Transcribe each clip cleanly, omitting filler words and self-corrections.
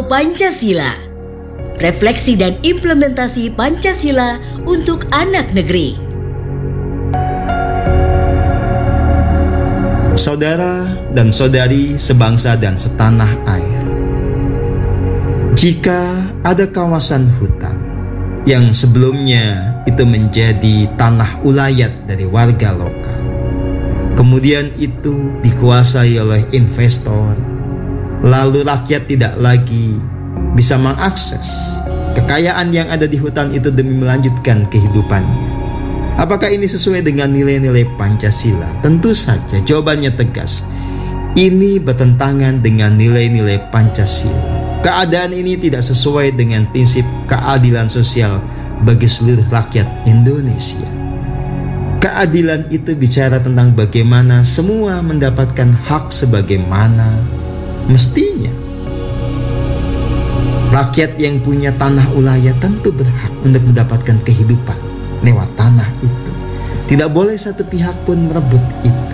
Pancasila. Refleksi dan implementasi Pancasila untuk anak negeri. Saudara dan saudari sebangsa dan setanah air, jika ada kawasan hutan yang sebelumnya itu menjadi tanah ulayat dari warga lokal, kemudian itu dikuasai oleh investor, lalu rakyat tidak lagi bisa mengakses kekayaan yang ada di hutan itu demi melanjutkan kehidupannya. Apakah ini sesuai dengan nilai-nilai Pancasila? Tentu saja jawabannya tegas. Ini bertentangan dengan nilai-nilai Pancasila. Keadaan ini tidak sesuai dengan prinsip keadilan sosial bagi seluruh rakyat Indonesia. Keadilan itu bicara tentang bagaimana semua mendapatkan hak sebagaimana mestinya. Rakyat yang punya tanah ulayat tentu berhak untuk mendapatkan kehidupan lewat tanah itu. Tidak boleh satu pihak pun merebut itu.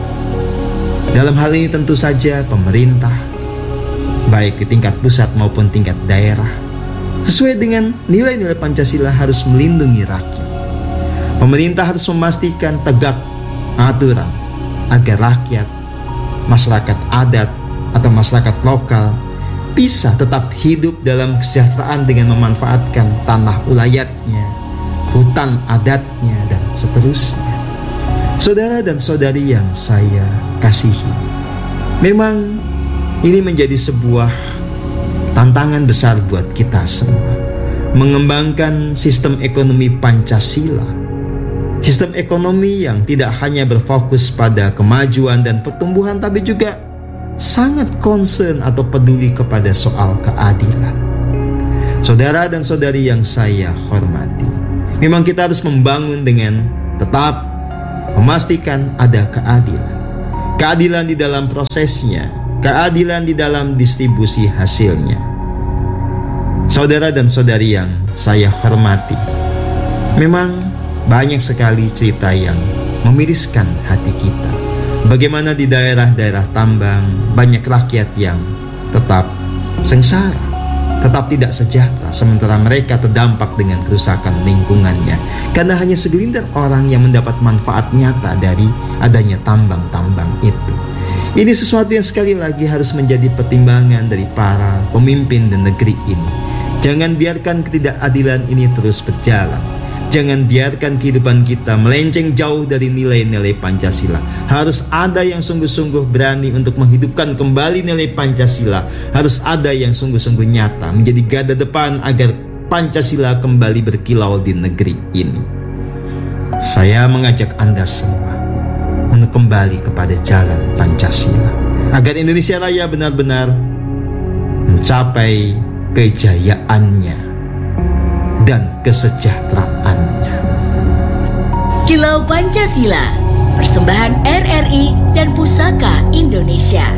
Dalam hal ini tentu saja pemerintah, baik di tingkat pusat maupun tingkat daerah, sesuai dengan nilai-nilai Pancasila harus melindungi rakyat. Pemerintah harus memastikan tegak aturan agar rakyat, masyarakat adat atau masyarakat lokal bisa tetap hidup dalam kesejahteraan dengan memanfaatkan tanah ulayatnya, hutan adatnya, dan seterusnya. Saudara dan saudari yang saya kasihi, memang ini menjadi sebuah tantangan besar buat kita semua, mengembangkan sistem ekonomi Pancasila, sistem ekonomi yang tidak hanya berfokus pada kemajuan dan pertumbuhan, tapi juga sangat concern atau peduli kepada soal keadilan. Saudara dan saudari yang saya hormati, memang kita harus membangun dengan tetap memastikan ada keadilan. Keadilan di dalam prosesnya, keadilan di dalam distribusi hasilnya. Saudara dan saudari yang saya hormati, memang banyak sekali cerita yang memiriskan hati kita. Bagaimana di daerah-daerah tambang banyak rakyat yang tetap sengsara, tetap tidak sejahtera, sementara mereka terdampak dengan kerusakan lingkungannya karena hanya segelintir orang yang mendapat manfaat nyata dari adanya tambang-tambang itu. Ini sesuatu yang sekali lagi harus menjadi pertimbangan dari para pemimpin di negeri ini. Jangan biarkan ketidakadilan ini terus berjalan. Jangan biarkan kehidupan kita melenceng jauh dari nilai-nilai Pancasila. Harus ada yang sungguh-sungguh berani untuk menghidupkan kembali nilai Pancasila. Harus ada yang sungguh-sungguh nyata menjadi garda depan agar Pancasila kembali berkilau di negeri ini. Saya mengajak Anda semua untuk kembali kepada jalan Pancasila, agar Indonesia Raya benar-benar mencapai kejayaannya dan kesejahteraannya. Kilau Pancasila, persembahan RRI dan Pusaka Indonesia.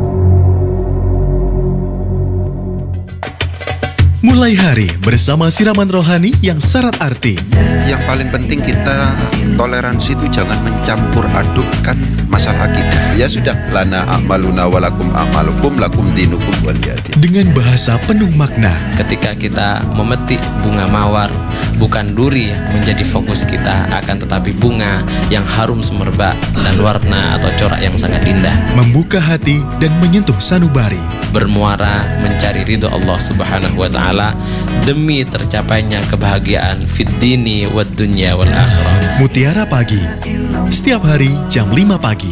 Mulai hari bersama siraman rohani yang syarat arti. Yang paling penting kita toleransi itu jangan mencampur adukkan masalah kita. Ya sudah, lana a'maluna walakum a'malukum lakum dinukum waliyadin. Dengan bahasa penuh makna. Ketika kita memetik bunga mawar, bukan duri yang menjadi fokus kita, akan tetapi bunga yang harum semerbak dan warna atau corak yang sangat indah. Membuka hati dan menyentuh sanubari. Bermuara mencari ridho Allah Subhanahu wa Ta'ala demi tercapainya kebahagiaan fid dini wad dunya wal akhirah. Mutiara Pagi, setiap hari jam 5 pagi.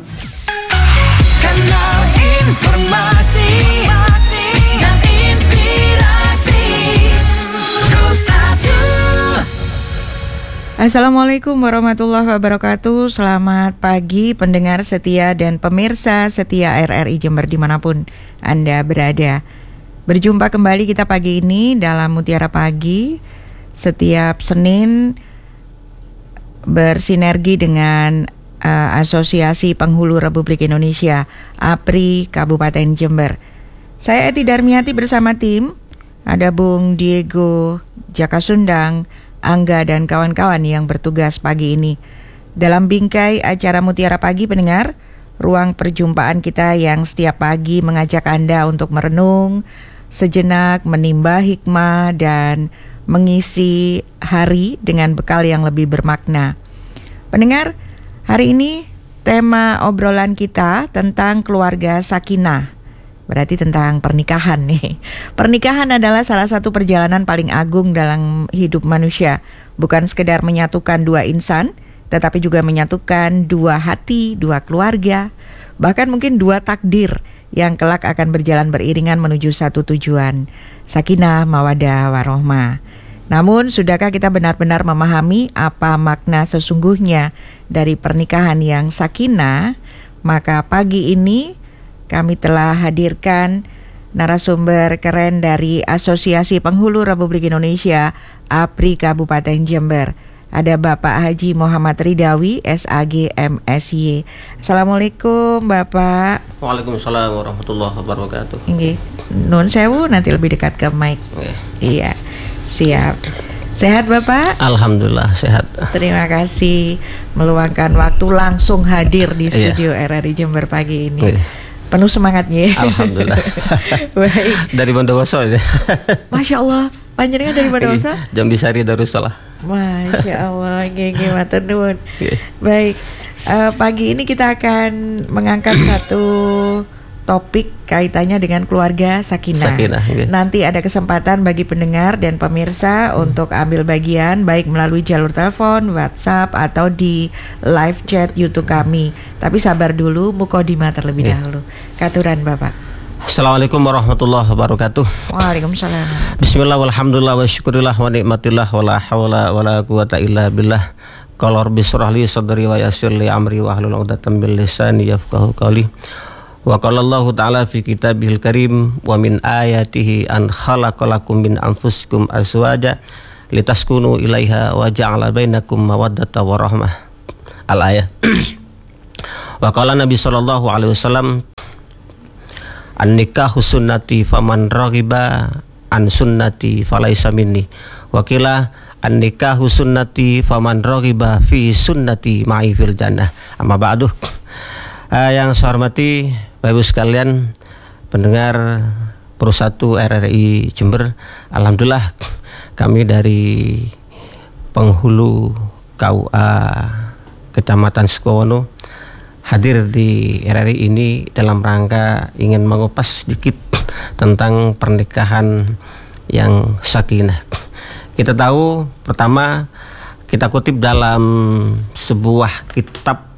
Kanal informasi dan inspirasi Pro1. Assalamualaikum warahmatullahi wabarakatuh. Selamat pagi pendengar setia dan pemirsa setia RRI Jember dimanapun Anda berada. Berjumpa kembali kita pagi ini dalam Mutiara Pagi. Setiap Senin bersinergi dengan Asosiasi Penghulu Republik Indonesia APRI Kabupaten Jember. Saya Eti Darmiati bersama tim. Ada Bung Diego Jakasundang, Angga dan kawan-kawan yang bertugas pagi ini. Dalam bingkai acara Mutiara Pagi pendengar, ruang perjumpaan kita yang setiap pagi mengajak Anda untuk merenung sejenak menimba hikmah dan mengisi hari dengan bekal yang lebih bermakna. Pendengar, hari ini tema obrolan kita tentang keluarga sakinah. Berarti tentang pernikahan nih. Pernikahan adalah salah satu perjalanan paling agung dalam hidup manusia. Bukan sekedar menyatukan dua insan, tetapi juga menyatukan dua hati, dua keluarga, bahkan mungkin dua takdir yang kelak akan berjalan beriringan menuju satu tujuan, sakinah, mawaddah, warohmah. Namun, sudahkah kita benar-benar memahami apa makna sesungguhnya dari pernikahan yang sakinah? Maka pagi ini kami telah hadirkan narasumber keren dari Asosiasi Penghulu Republik Indonesia, APRI Kabupaten Jember. Ada Bapak Haji Muhammad Ridawi, SAG MSY. Assalamualaikum Bapak. Waalaikumsalam warahmatullahi wabarakatuh. Nggih. Nun sewu, nanti lebih dekat ke mic. Iya, siap. Sehat Bapak? Alhamdulillah sehat. Terima kasih meluangkan waktu langsung hadir di studio RRI Jember pagi ini. Penuh semangatnya. Alhamdulillah. Baik. Dari Bondowoso ya. Masya Allah, panjenengan dari Bondowoso? Jambisari Darussalam. Masya Allah, gege matur nuwun. Baik, pagi ini kita akan mengangkat satu topik kaitannya dengan keluarga sakinah. Nanti ada kesempatan bagi pendengar dan pemirsa untuk ambil bagian baik melalui jalur telepon, WhatsApp atau di live chat YouTube kami. Tapi sabar dulu, mukadimah terlebih dahulu. Katuran Bapak. Assalamualaikum warahmatullahi wabarakatuh. Waalaikumsalam. Bismillah walhamdulillah wa syukurillah wa nikmatillah wa la hawla wa la quwata illa billah. Qala rabbi shrah li sadri wa yassir li amri wa hlul 'uqdatam min lisani yafqahu qawli. Wa qala Allah ta'ala fi kitabihil karim wa min ayatihi an khalaqalakum min anfusikum azwaja litaskunu ilaiha wa ja'ala bainakum mawaddata wa rahmah. Al-ayah. Wa qala Nabi sallallahu alaihi wasallam an-nikahu sunnati faman raghiba an sunnati falaisa minni. Wa qila an-nikahu sunnati faman raghiba fi sunnati ma'i fil jannah. Amma ba'du. Yang saya hormati Bapak Ibu sekalian pendengar Pro 1 RRI Jember, alhamdulillah kami dari penghulu KUA Kecamatan Sukowono hadir di RRI ini dalam rangka ingin mengupas sedikit tentang pernikahan yang sakinah. Kita tahu, pertama kita kutip dalam sebuah kitab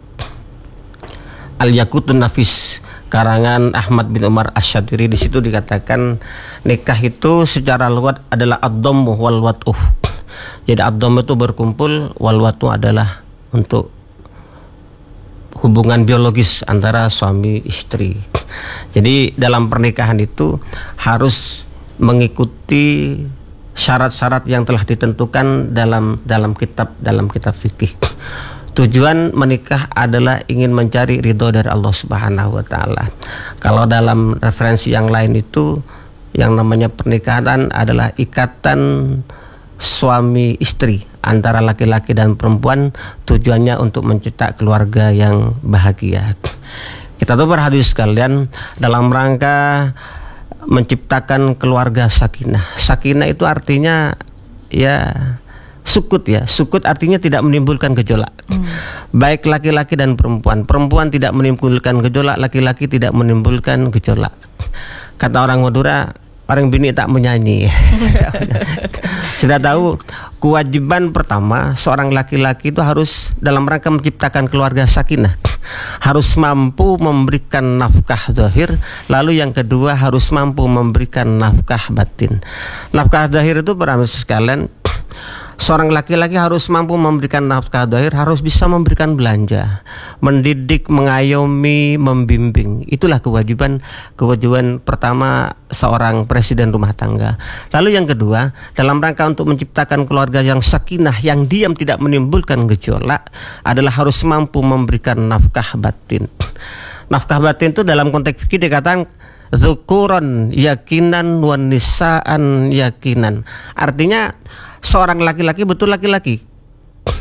Al-Yaqutun Nafis karangan Ahmad bin Umar Asy-Syatiri. Di situ dikatakan nikah itu secara lugat adalah ad-dhammu wal wat'u. Jadi ad-dhamm itu berkumpul, wal wat'u adalah untuk hubungan biologis antara suami istri. Jadi dalam pernikahan itu harus mengikuti syarat-syarat yang telah ditentukan dalam kitab fikih. Tujuan menikah adalah ingin mencari ridho dari Allah Subhanahu wa taala. Kalau dalam referensi yang lain itu yang namanya pernikahan adalah ikatan suami istri antara laki-laki dan perempuan, tujuannya untuk mencetak keluarga yang bahagia. Kita tahu para hadirin sekalian, dalam rangka menciptakan keluarga sakinah. Sakinah itu artinya ya sukut ya. Sukut artinya tidak menimbulkan gejolak. Baik laki-laki dan perempuan. Perempuan tidak menimbulkan gejolak, laki-laki tidak menimbulkan gejolak. Kata orang Madura, orang bini tak menyanyi. Sudah tahu, kewajiban pertama seorang laki-laki itu harus dalam rangka menciptakan keluarga sakinah harus mampu memberikan nafkah zahir, lalu yang kedua harus mampu memberikan nafkah batin. Nafkah zahir itu para sekalian, seorang laki-laki harus mampu memberikan nafkah zahir, harus bisa memberikan belanja, mendidik, mengayomi, membimbing. Itulah kewajiban pertama seorang presiden rumah tangga. Lalu yang kedua, dalam rangka untuk menciptakan keluarga yang sakinah, yang diam tidak menimbulkan gejolak, adalah harus mampu memberikan nafkah batin. Nafkah batin itu dalam konteks fikih dikatakan dzukuran yakinan wa nisaan yakinan. Artinya seorang laki-laki betul laki-laki.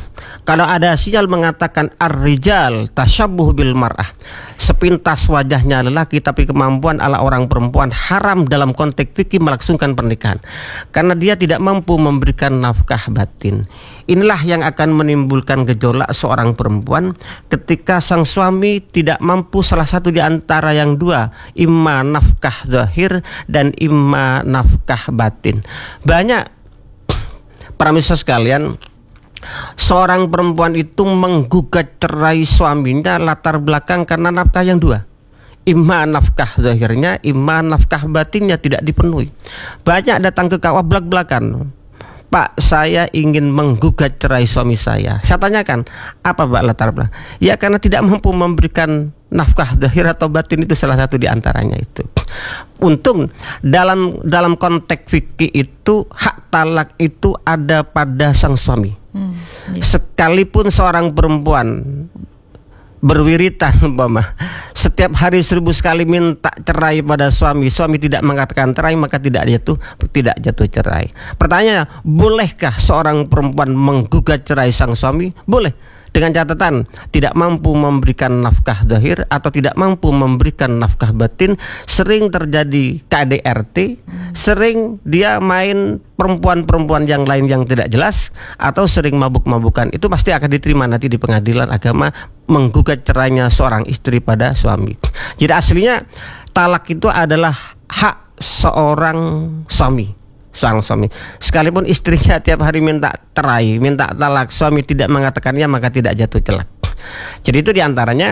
Kalau ada sinyal mengatakan ar-rijal tasyabbuh bil mar'ah, sepintas wajahnya lelaki tapi kemampuan ala orang perempuan, haram dalam konteks fikih melangsungkan pernikahan karena dia tidak mampu memberikan nafkah batin. Inilah yang akan menimbulkan gejolak seorang perempuan ketika sang suami tidak mampu salah satu di antara yang dua, imma nafkah zahir dan imma nafkah batin. Banyak para mitra sekalian, seorang perempuan itu menggugat cerai suaminya latar belakang karena nafkah yang dua, imma nafkah zahirnya, imma nafkah batinnya tidak dipenuhi. Banyak datang ke KUA belak-belakan, Pak, saya ingin menggugat cerai suami saya. Saya tanyakan, apa Pak latar belakang? Ya karena tidak mampu memberikan nafkah zahir atau batin, itu salah satu di antaranya itu. Untung dalam konteks fikih itu hak talak itu ada pada sang suami. Sekalipun seorang perempuan berwiritan umpama setiap hari 1000 kali minta cerai pada suami tidak mengatakan cerai, maka tidak jatuh cerai. Pertanyaannya, bolehkah seorang perempuan menggugat cerai sang suami? Boleh, dengan catatan tidak mampu memberikan nafkah zahir atau tidak mampu memberikan nafkah batin. Sering terjadi KDRT, sering dia main perempuan-perempuan yang lain yang tidak jelas, atau sering mabuk-mabukan. Itu pasti akan diterima nanti di pengadilan agama, menggugat cerainya seorang istri pada suami. Jadi aslinya talak itu adalah hak seorang suami. Sekalipun istrinya tiap hari minta cerai, minta talak, suami tidak mengatakannya, maka tidak jatuh celak. Jadi itu diantaranya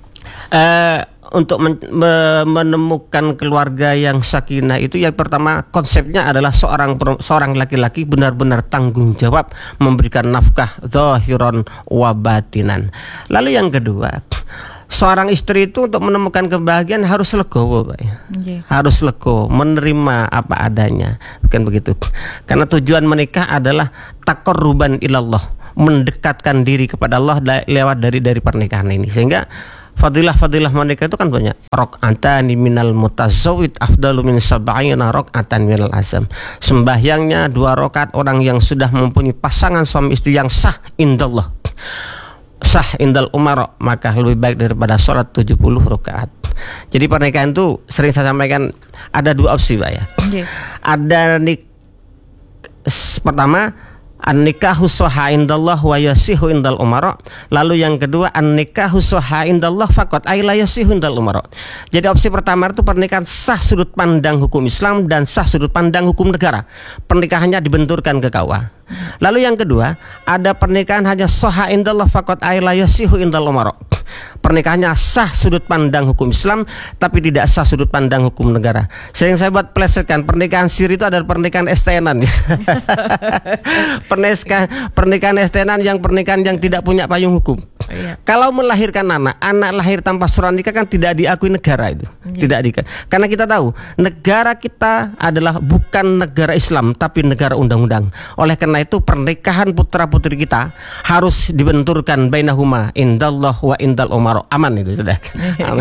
untuk menemukan keluarga yang sakinah itu, yang pertama konsepnya adalah seorang laki-laki benar-benar tanggung jawab memberikan nafkah zahiran wa batinan. Lalu yang kedua, seorang istri itu untuk menemukan kebahagiaan harus legowo, Pak. Harus legowo, menerima apa adanya, bukan begitu? Karena tujuan menikah adalah taqarruban ilallah, mendekatkan diri kepada Allah lewat dari pernikahan ini. Sehingga fadilah menikah itu kan banyak. Rok'atani minal mutazawwid afdalu min sab'ina rok'atan minal azam. Sembahyangnya 2 rakaat orang yang sudah mempunyai pasangan suami istri yang sah indallah, sah indal umar, maka lebih baik daripada sholat 70 rakaat. Jadi pernikahan itu sering saya sampaikan ada 2 opsi, Pak ya. Ada pertama, an-nikahu sahha indallah wa yasihu indal umara. Lalu yang kedua, an-nikahu sahha indallah faqat ay la yasihu indal umara. Jadi opsi pertama itu pernikahan sah sudut pandang hukum Islam dan sah sudut pandang hukum negara. Pernikahannya dibenturkan ke KUA. Lalu yang kedua, ada pernikahan hanya sahha indallah faqat ay la yasihu indal umara. Pernikahannya sah sudut pandang hukum Islam tapi tidak sah sudut pandang hukum negara. Sering saya buat plesetkan, pernikahan siri itu adalah pernikahan estenan. Pernikahan estenan yang pernikahan yang tidak punya payung hukum. Kalau melahirkan anak lahir tanpa surat nikah kan tidak diakui negara itu. Tidak diakui. Karena kita tahu negara kita adalah bukan negara Islam tapi negara undang-undang. Oleh karena itu pernikahan putra-putri kita harus dibenturkan bainahuma indallah wa indal umar. Aman itu sudah. Aman.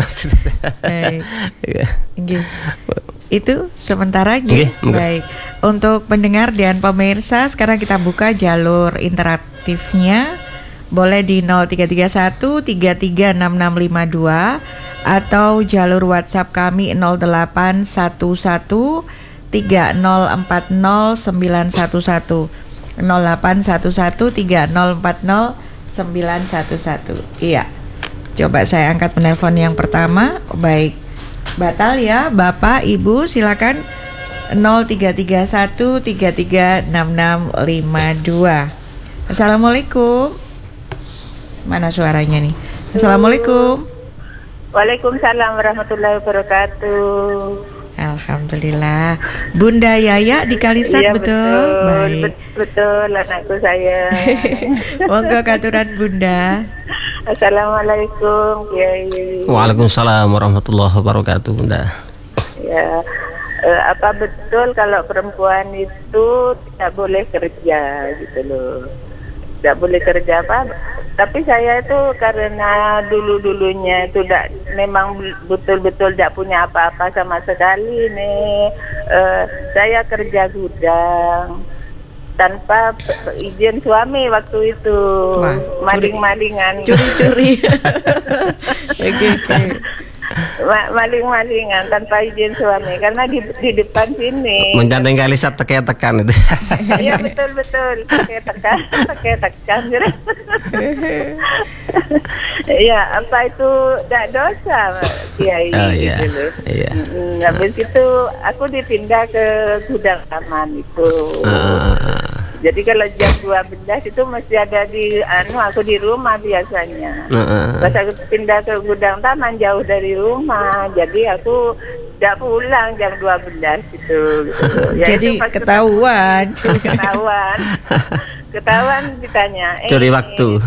Itu sementara baik. Untuk pendengar dan pemirsa, sekarang kita buka jalur interaktifnya. Boleh di 0331 336652 atau jalur WhatsApp kami 0811 3040911 0811 3040911. Iya. Coba saya angkat penelpon yang pertama. Baik. Batal ya, Bapak, Ibu, silakan 0331 336652. Assalamualaikum. Mana suaranya nih? Assalamualaikum. Waalaikumsalam warahmatullahi wabarakatuh. Alhamdulillah. Bunda Yaya di Kalisat, iya, betul? Baik. Betul, anakku saya. Monggo katuran Bunda. Assalamualaikum, Kiai. Waalaikumsalam warahmatullahi wabarakatuh, Bunda. Ya, apa betul kalau perempuan itu tidak boleh kerja gitu loh? Tidak boleh kerja apa? Tapi saya itu karena dulunya itu memang betul-betul tidak punya apa-apa sama sekali nih. Saya kerja gudang. tanpa izin suami waktu itu. Wah, Maling-malingan. Curi-curi. Oke. Maling-malingan tanpa izin suami karena di depan sini. Menggandeng Kalisat tekan itu. Iya betul pakai tekan. Iya, apa itu tidak dosa Kiai iya. gitu loh. Iya. Habis itu aku dipindah ke gudang taman itu. Jadi kalau jam 12 itu mesti ada di aku di rumah biasanya. Pas aku pindah ke gudang taman jauh dari rumah, jadi aku tidak pulang jam 12 gitu. Ya, Jadi itu pas ketahuan. ketahuan ditanya. Curi waktu.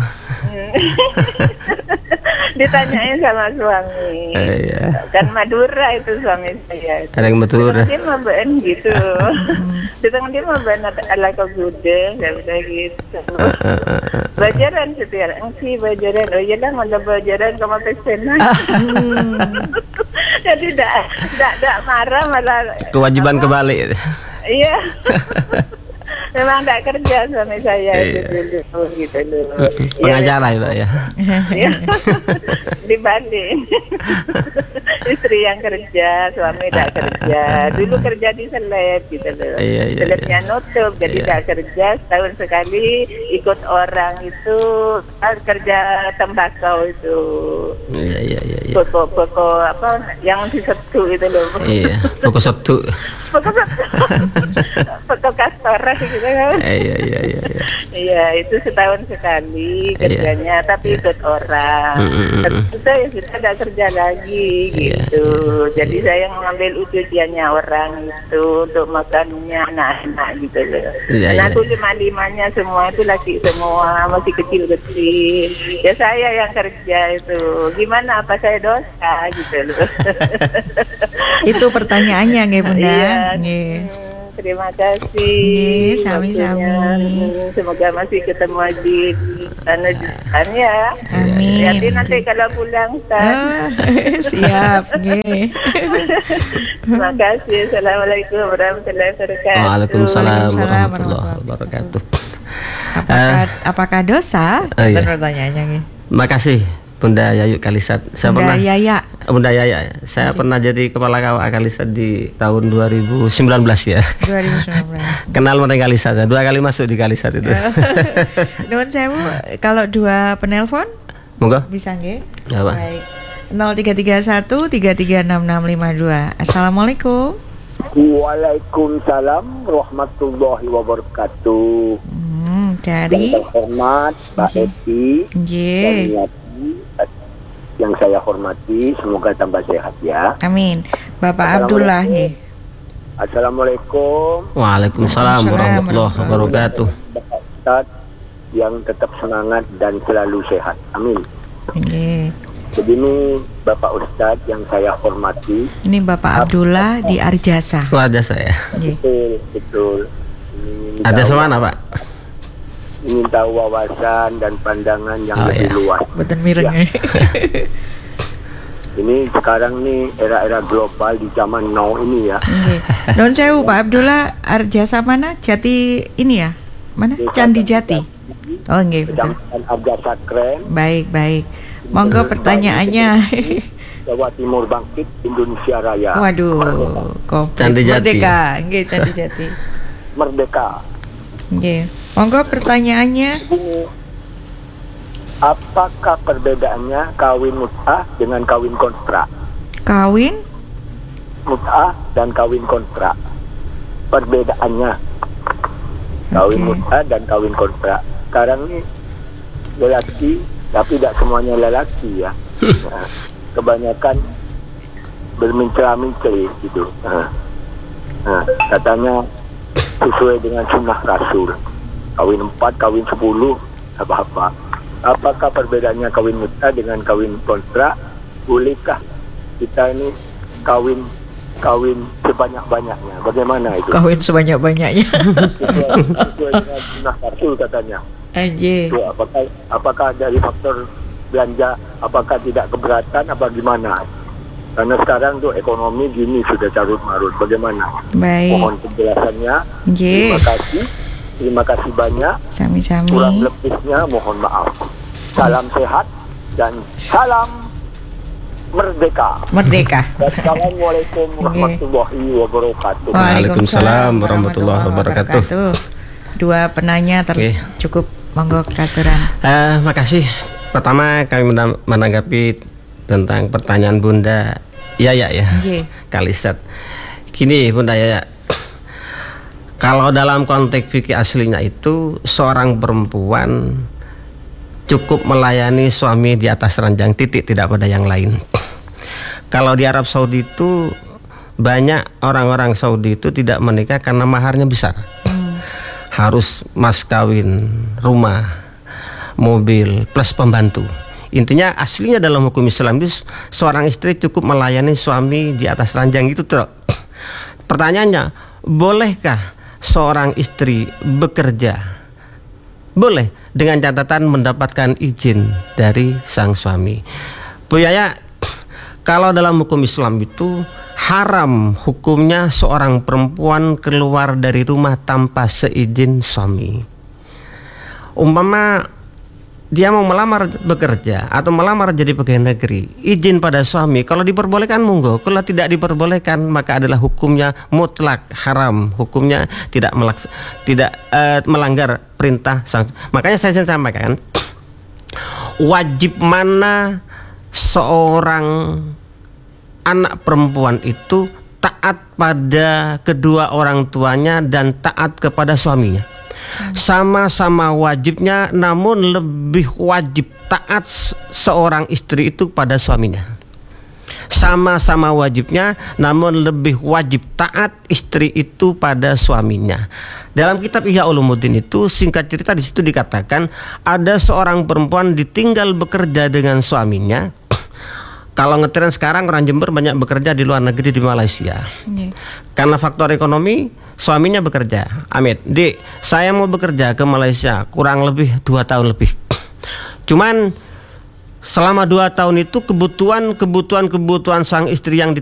Ditanyain sama suami. Iya. Kan Madura itu suami saya. Ada yang Madura. Dia mau ben gitu. Dia mau ben ala ke gudang, kayak gitu. Bajaran setiap sih bajaran. Oh iya lah, malah bajaran kamu pesenan. Jadi tidak marah malah. Kewajiban kebalik. Iya. Memang tidak kerja suami saya gitu loh. Pengacara ya Pak ya. Dibanding istri yang kerja, suami tidak kerja. Dulu kerja di seleb gitu loh. Selebnya nutup, jadi tidak kerja. Setahun sekali ikut orang itu kerja tembakau itu. Iya. Pokok apa yang disetu itu loh. Iya. Pokok setu. Pokok kastoran gitu kan. Iya, itu setahun sekali kerjanya, tapi ikut orang. Terus saya sudah tidak kerja lagi gitu. Jadi saya mengambil ujiannya orang itu untuk makannya anak-anak gitu loh. Aku 5-5-nya semua itu laki semua, masih kecil-kecil. Ya saya yang kerja itu. Gimana, apa saya dosa gitu loh. Itu pertanyaannya nggih Bunda. Iya. Terima kasih. Sami-sami. Semoga masih ketemu di sana ya. Amin. Nanti kalau pulang siap, nggih. Terima kasih. Assalamualaikum warahmatullahi wabarakatuh. Waalaikumsalam warahmatullahi wabarakatuh. Apakah dosa? Pertanyaannya nggih. Makasih Bunda Yayu Kalisat. Bunda Yaya. Saya pernah jadi kepala KWA Kalisat di tahun 2019 ya. 2019. Kenal mereka Kalisat. 2 kali masuk di Kalisat itu. Nuwun sewu, kalau 2 penelpon monggo. bisa nggih? Apa? Baik. 0331336652. Assalamualaikum. Waalaikumsalam warahmatullahi wabarakatuh. Dari yang terhormat Mbak Eti dan yang saya hormati, semoga tambah sehat ya. Amin. Bapak Abdullah nih. Assalamualaikum. Waalaikumsalam warahmatullahi wabarakatuh. Bapak Ustadz yang tetap semangat dan selalu sehat. Amin. Jadi ini Bapak Ustadz yang saya hormati. Ini Bapak Abdullah di Arjasa. Arjasa ya. Betul. Arjasa mana Pak? Ingin tahu wawasan dan pandangan yang lebih luas. Betul mireng. Ya. Ini sekarang nih era-era global di zaman now ini ya. Non sewu Pak Abdullah, Arjasa mana? Jati ini ya? Mana? Candi Jati. Oh nggih, betul. Arjasa keren. Baik. Monggo pertanyaannya. Jawa Timur bangkit, Indonesia Raya. Waduh, Candi Jati. Merdeka, nggih Candi Jati. Merdeka. Nggih. Monggo pertanyaannya. Apakah perbedaannya kawin mut'ah dengan kawin kontrak? Kawin mut'ah dan kawin kontrak. Perbedaannya kawin mut'ah dan kawin kontrak. Sekarang ini lelaki, tapi tidak semuanya lelaki ya. Nah, kebanyakan bermincra-mincri gitu. Nah, katanya sesuai dengan sunnah Rasul. Kawin 4, kawin 10, apa-apa. Apakah perbedaannya kawin mut'ah dengan kawin kontrak? Bolehkah kita ini kawin sebanyak-banyaknya? Bagaimana itu? Kawin sebanyak-banyaknya. Sesuai dengan sunnah Rasul katanya. Itu apakah dari faktor belanja, apakah tidak keberatan, apa gimana? Karena sekarang tuh ekonomi gini sudah carut marut. Bagaimana? Baik. Mohon penjelasannya. Terima kasih. Terima kasih banyak. Sami-sami. Kurang lebihnya mohon maaf. Salam sehat dan salam merdeka. Merdeka. Assalamualaikum warahmatullahi wabarakatuh. Waalaikumsalam warahmatullahi wabarakatuh. Dua penanya cukup, monggo Katuran. Makasih. Pertama kami menanggapi tentang pertanyaan Bunda Yaya ya. Kalisat. Gini Bunda Yaya. Kalau dalam konteks fikih aslinya itu seorang perempuan cukup melayani suami di atas ranjang, titik, tidak pada yang lain. Kalau di Arab Saudi itu banyak orang-orang Saudi itu tidak menikah karena maharnya besar. Harus mas kawin, rumah, mobil plus pembantu. Intinya aslinya dalam hukum Islam itu seorang istri cukup melayani suami di atas ranjang itu tuh. Pertanyaannya, bolehkah seorang istri bekerja? Boleh, dengan catatan mendapatkan izin dari sang suami. Bu Yaya, kalau dalam hukum Islam itu haram hukumnya seorang perempuan keluar dari rumah tanpa seizin suami. Umpama dia mau melamar bekerja atau melamar jadi pegawai negeri, izin pada suami. Kalau diperbolehkan monggo, kalau tidak diperbolehkan maka adalah hukumnya mutlak haram, hukumnya tidak melanggar perintah sang. Makanya saya sampaikan, wajib mana seorang anak perempuan itu taat pada kedua orang tuanya dan taat kepada suaminya. Sama-sama wajibnya, namun lebih wajib taat seorang istri itu pada suaminya. Sama-sama wajibnya, namun lebih wajib taat istri itu pada suaminya. Dalam kitab Ihya Ulumuddin itu singkat cerita di situ dikatakan ada seorang perempuan ditinggal bekerja dengan suaminya. Kalau ngetren sekarang orang Jember banyak bekerja di luar negeri, di Malaysia. Karena faktor ekonomi, suaminya bekerja. Amit, Dik, saya mau bekerja ke Malaysia kurang lebih 2 tahun lebih. Cuman selama 2 tahun itu kebutuhan sang istri yang